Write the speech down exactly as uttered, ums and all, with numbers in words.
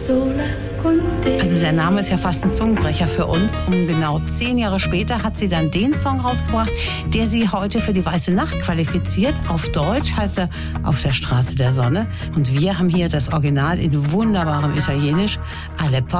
Also der Name ist ja fast ein Zungenbrecher für uns. Um genau zehn Jahre später hat sie dann den Song rausgebracht, der sie heute für die Weiße Nacht qualifiziert. Auf Deutsch heißt er Auf der Straße der Sonne. Und wir haben hier das Original in wunderbarem Italienisch. Alle